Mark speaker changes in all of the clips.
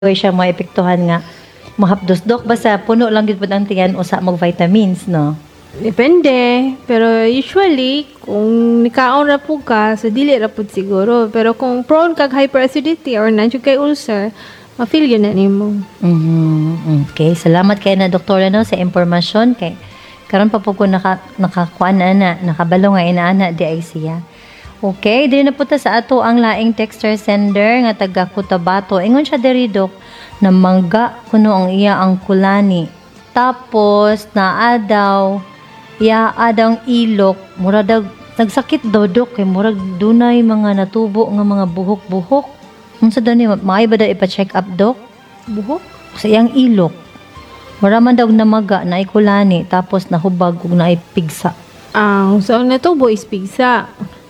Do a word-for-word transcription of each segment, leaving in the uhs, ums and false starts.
Speaker 1: Way siya maepektuhan nga mahapdos dok basta puno lang gid pud ang tiyan usa mag vitamins no.
Speaker 2: Depende. Pero usually, kung nikaon ra po ka, so dili ra po siguro. Pero kung prone kag hyperacidity or nandiyo kay ulcer, ma-feel yun na nimo.
Speaker 1: Mhm. Okay, salamat kay na doktora no sa impormasyon kay karon pa po ko naka nakakuan na na nakabalo nga inaana di ay siya. Okay, diri na punta sa ato ang laing texter sender nga taga Cotabato. Ingon siya diri dok na mangga kuno ang iya ang kulani. Tapos naa daw iya adang ilok, mura daw nagsakit daw dok kay murag dunay mga natubo nga mga buhok-buhok. Unsa daw ni maay ba daw ipa-check up dok?
Speaker 2: Buhok?
Speaker 1: Sa iyang ilok. Mura man daw namaga na ikulani tapos nahubag ug naipigsa.
Speaker 2: Ah, so ang natubo is pigsa.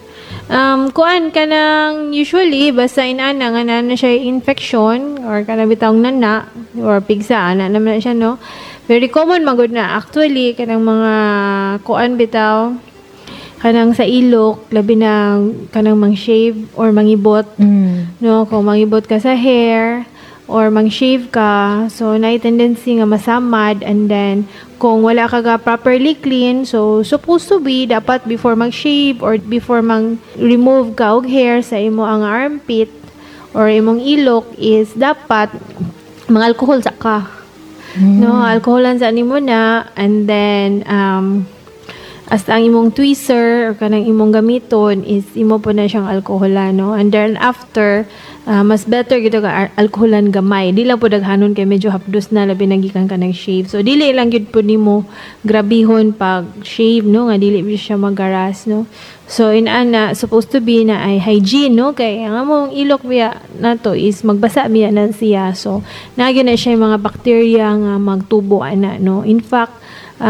Speaker 2: Um, kuan ka nang usually, basta inana nga na siya infection or ka na bitawng nana or pigsa, ana naman na siya, no? Very common magod na. Actually, kanang mga kuan bitaw, kanang sa ilok, labi na kanang mang-shave or mangibot,
Speaker 1: Mm.
Speaker 2: no? Kung mangibot ka sa hair or mang-shave ka, so na tendency nga masamad, and then kung wala ka ga properly clean, so supposed to be dapat before mag-shave or before mang-remove ka og hair sa imo ang armpit or imong ilok is dapat mga alcohol sa ka. No, alcoholan sa nimo na, and then um as ang imong tweezer or kanang imong gamiton is imo po na siyang alkoholan, no? And then after, uh, mas better gito ka ar- alkoholan gamay. Di lang po daghanon kay medyo hapdos na labi nagikan ka ng shave. So dili lang gyud po nimo grabihon pag shave, no? Nga dili po siya magaras, no? So in ana supposed to be na ay hygiene, no? Kay ang among ilok biya nato is magbasa biya na siya. So nagyo na siya yung mga bacteria nga magtubo ana, no? In fact,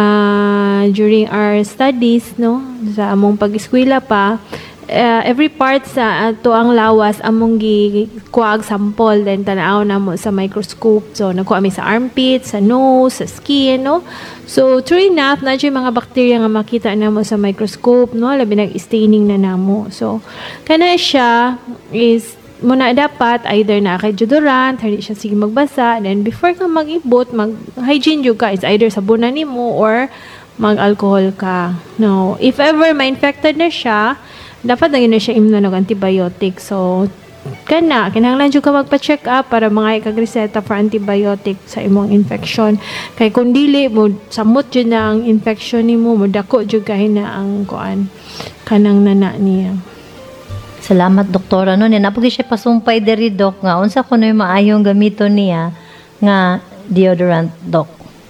Speaker 2: Uh, during our studies, no, sa among pag-eskwela pa, uh, every part sa ato ang lawas among gi kuag sample, then tanaw na mo sa microscope. So nakuha mi sa armpit, sa nose, sa skin, no. So true enough na yung mga bacteria nga makita na mo sa microscope, no, labi nag staining na namo. So kana siya is muna dapat either na kay deodorant, hindi siya sige magbasa, then before ka mag-ibot, mag-hygiene yung ka, is either sabunan nimo or mag-alcohol ka. No, if ever ma-infected na siya, dapat na yun na siya imno ng antibiotic. So, kana, kinahanglan yung ka magpa-check up para mga ikag-reseta for antibiotic sa imong infection. Kay kung dili mo, samot yun na ang infection nimo, mo dako yun kahin na ang kuan, kanang nana niya.
Speaker 1: Salamat doktora no ni napagi siya pasumpay diri dok nga unsa kunoy maayong gamiton niya nga deodorant dok.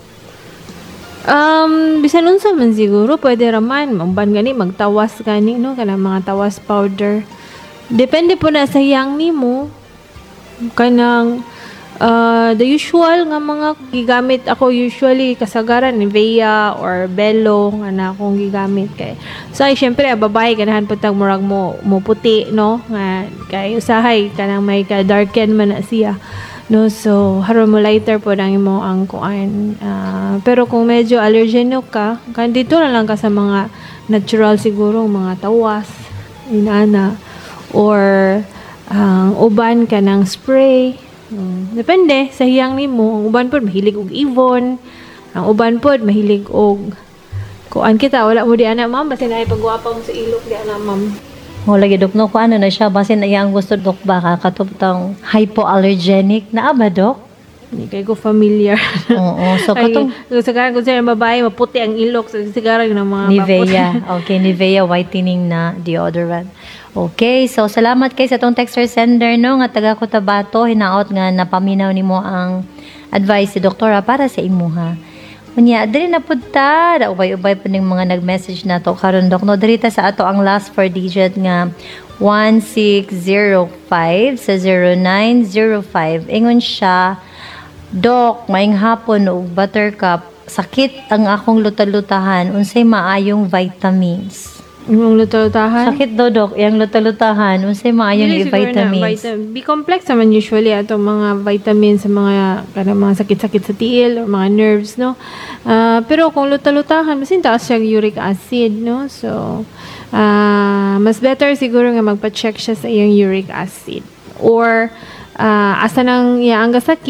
Speaker 2: Um, bisan unsa man siguro pwede raman magban gani magtawas gani, no, kanang mga tawas powder. Depende po na sa hiyang nimo kanang uh, the usual nga mga gigamit ako usually kasagaran Nivea or Bello nga na akong gigamit kay. So ay syempre ang babae ganahan pud tag murag mo mo puti, no, nga kay usahay kanang may ka darken man na siya. No, so haron mo lighter po ang imo ang kuan. Uh, pero kung medyo allergenic ka, kan dito na lang ka sa mga natural siguro mga tawas, inana, or ang uh, uban ka ng spray. Hmm. Depende sa hiyang nimo. Ang uban pod mahilig og Avon. Ang uban pod mahilig og kuan kita wala mo di ana ma'am basin ay pagwapa mo sa ilok di ana ma'am.
Speaker 1: Mo lagi dok no kuan na siya basin iya ang gusto dok baka katuptang hypoallergenic na ba dok?
Speaker 2: Hindi kay ko familiar.
Speaker 1: Oo, so katong
Speaker 2: sigara ko sa babae maputi ang ilok, so sigara yung mga
Speaker 1: Nivea. Okay, Nivea whitening na deodorant. Okay, so salamat kay sa tong texter sender no nga taga Cotabato, hinaot nga napaminaw nimo ang advice si doktora para sa imuha. Unya diri na pud ta, ubay-ubay pud ning mga nag-message na to karon dok no diri ta sa ato ang last four digit nga one six zero five sa zero nine zero five. Ingon siya, Dok, maing hapon og buttercup, sakit ang akong luta-lutahan, unsay maayong vitamins?
Speaker 2: Imong luta-lutahan?
Speaker 1: Sakit daw dok, yung luta-lutahan, unsay maayong i-vitamins?
Speaker 2: Vitamin. B-complex naman usually ato mga vitamins sa mga kanang mga sakit-sakit sa tiil or mga nerves, no. Uh, pero kung luta-lutahan, mas taas siya uric acid, no. So uh, mas better siguro nga magpa-check siya sa iyong uric acid. Or ah, asa nang iya ang gasakit